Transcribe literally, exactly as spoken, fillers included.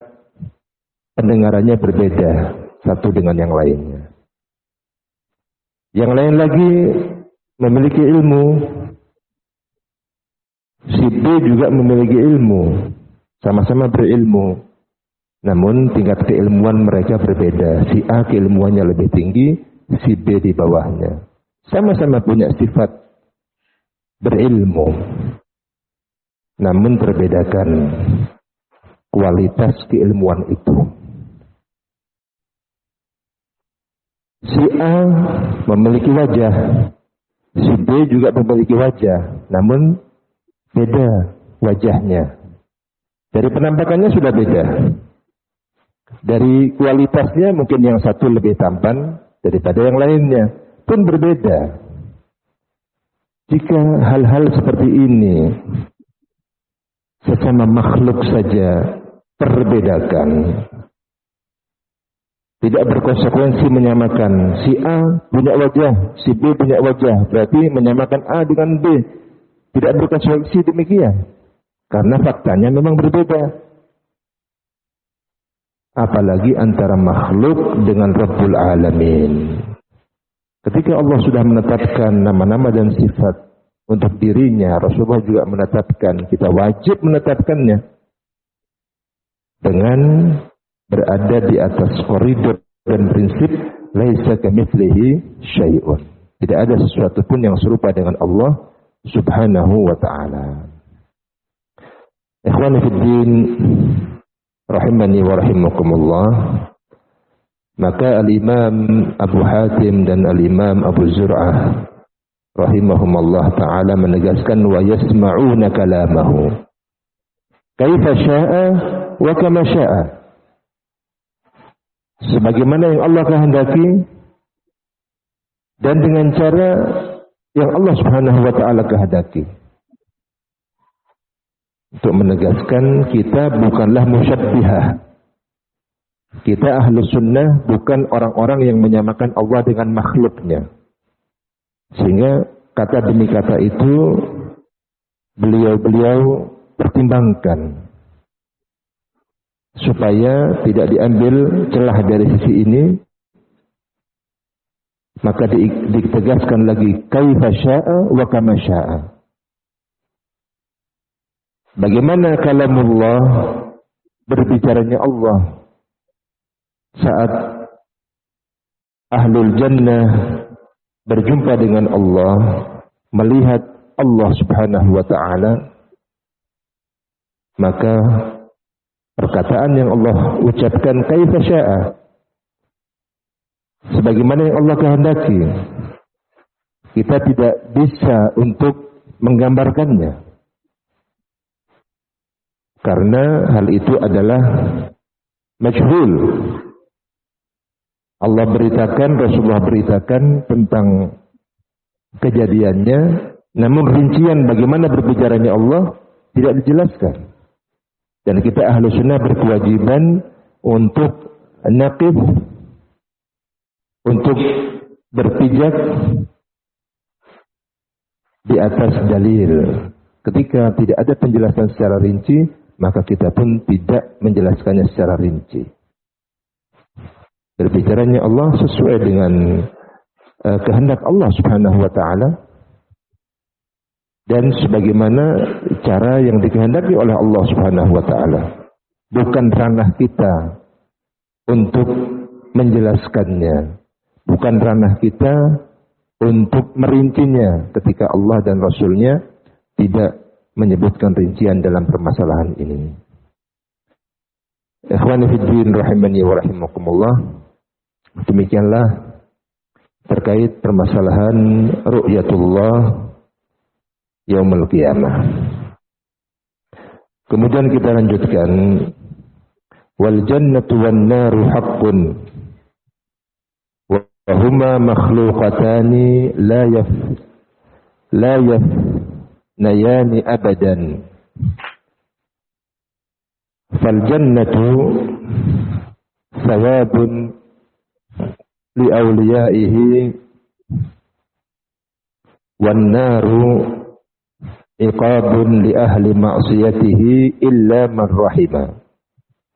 pendengarannya berbeda satu dengan yang lainnya. Yang lain lagi memiliki ilmu, si B juga memiliki ilmu, sama-sama berilmu. Namun tingkat keilmuan mereka berbeda. Si A keilmuannya lebih tinggi, si B di bawahnya. Sama-sama punya sifat berilmu, namun terbedakan kualitas keilmuan itu. Si A memiliki wajah, si B juga memiliki wajah, namun beda wajahnya. Dari penampakannya sudah beda. Dari kualitasnya mungkin yang satu lebih tampan daripada yang lainnya, pun berbeda. Jika hal-hal seperti ini sesama makhluk saja terbedakan, tidak berkonsekuensi menyamakan. Si A punya wajah, si B punya wajah, berarti menyamakan A dengan B. Tidak berkonsekuensi demikian, karena faktanya memang berbeda. Apalagi antara makhluk dengan Rabbul Alamin. Ketika Allah sudah menetapkan nama-nama dan sifat untuk dirinya, Rasulullah juga menetapkan, kita wajib menetapkannya dengan berada di atas koridor dan prinsip laisa kamitslihi syai'un. Tidak ada sesuatu pun yang serupa dengan Allah Subhanahu wa taala. Ikhwani fid din, rahimani wa rahimakumullah. Maka al-Imam Abu Hatim dan al-Imam Abu Zur'ah rahimahumullah ta'ala menegaskan wa yasma'una kalamahu kaifa sya'a wa kama sya'a, sebagaimana yang Allah kehendaki dan dengan cara yang Allah Subhanahu wa taala kehendaki. Untuk menegaskan kita bukanlah musyabbihah. Kita ahlu sunnah bukan orang-orang yang menyamakan Allah dengan makhluknya. Sehingga kata demi kata itu beliau-beliau pertimbangkan supaya tidak diambil celah dari sisi ini. Maka di, ditegaskan lagi kaifa sya'a wa kama sya'a. Bagaimana kalamullah, berbicaranya Allah saat ahlul jannah berjumpa dengan Allah, melihat Allah Subhanahu wa taala, maka perkataan yang Allah ucapkan kaifa sya'a, sebagaimana yang Allah kehendaki, kita tidak bisa untuk menggambarkannya, karena hal itu adalah majhul. Allah beritakan, Rasulullah beritakan tentang kejadiannya, namun rincian bagaimana berbicaranya Allah tidak dijelaskan. Dan kita ahlu sunnah berkewajiban untuk naqif, untuk berpijak di atas dalil. Ketika tidak ada penjelasan secara rinci, maka kita pun tidak menjelaskannya secara rinci. Berbicaranya Allah sesuai dengan uh, kehendak Allah Subhanahu wa taala dan sebagaimana cara yang dikehendaki oleh Allah Subhanahu wa taala. Bukan ranah kita untuk menjelaskannya, bukan ranah kita untuk merincinya ketika Allah dan Rasulnya tidak menyebutkan rincian dalam permasalahan ini. Ikhwani fid din rahimani wa rahimakumullah. Demikianlah terkait permasalahan ru'yatullah yaumul qiyamah. Kemudian kita lanjutkan, wal jannatu wan naru haqqun wa huma makhluqatani la yaf la yaf nayani abadan. Fal jannatu thawabun li awliyaihi wan naru iqabun li ahli ma'siyatihi illa man rahima.